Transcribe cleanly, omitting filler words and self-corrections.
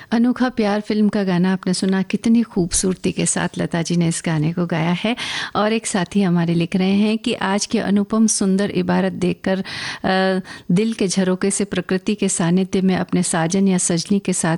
अनोखा प्यार फिल्म का गाना आपने सुना। कितनी खूबसूरती के साथ लता जी ने इस गाने को गाया है। और एक साथी हमारे लिख रहे हैं कि आज की अनुपम सुंदर इबारत देखकर दिल के झरोके से प्रकृति के सानिध्य में अपने साजन या सजनी के साथ